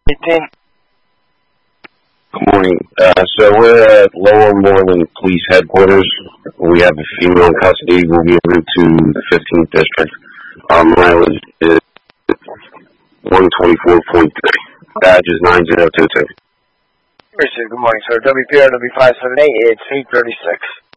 18. Good morning. So we're at Lower Moreland Police Headquarters. We have a female in custody. We'll be en route to the 15th District. Our mileage is 124.3. Badge is 9022. Good morning, sir. WPRW 578, it's 836.